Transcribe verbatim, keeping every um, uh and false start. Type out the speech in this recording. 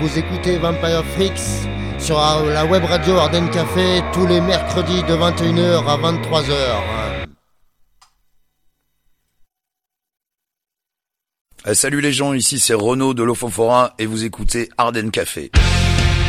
Vous écoutez Vampire Freaks sur la web radio Ardennes Café tous les mercredis de vingt et une heures à vingt-trois heures. Euh, salut les gens, ici c'est Renaud de l'Ofofora et vous écoutez Ardennes Café.